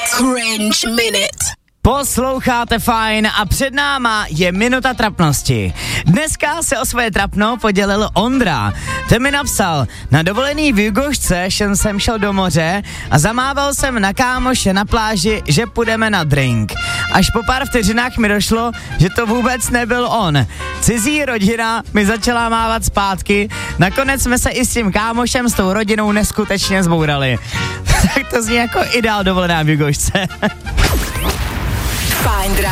Cringe Minute. Posloucháte Fajn a před náma je minuta trapnosti. Dneska se o své trapno podělil Ondra. Ten mi napsal: na dovolený v Jugošce jsem šel do moře a zamával jsem na kámoše na pláži, že půjdeme na drink. Až po pár vteřinách mi došlo, že to vůbec nebyl on. Cizí rodina mi začala mávat zpátky, nakonec jsme se i s tím kámošem, s tou rodinou neskutečně zbourali. Tak to zní jako ideál dovolená v Jugošce. Fajn